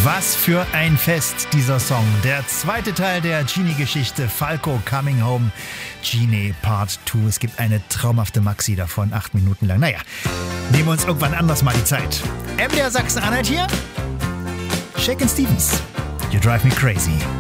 Was für ein Fest, dieser Song. Der zweite Teil der Genie-Geschichte, Falco Coming Home, Genie Part 2. Es gibt eine traumhafte Maxi davon, 8 Minuten lang. Naja, nehmen wir uns irgendwann anders mal die Zeit. MDR Sachsen-Anhalt hier, Shakin' Stevens, You Drive Me Crazy.